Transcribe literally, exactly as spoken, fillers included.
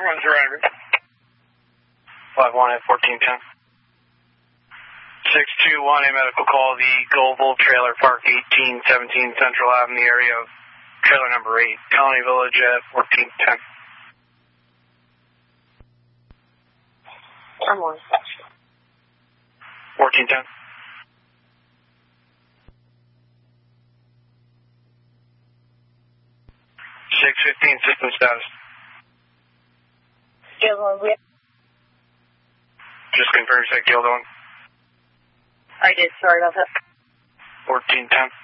Everyone's arriving. five one at fourteen ten. six two one, a medical call, the Global Trailer Park, eighteen seventeen Central Avenue, area of trailer number eight, Colony Village at fourteen ten. I'm on. fourteen ten. six fifteen, system status. Guild one. Just confirm you said Guild one. I did, sorry about that. fourteen ten.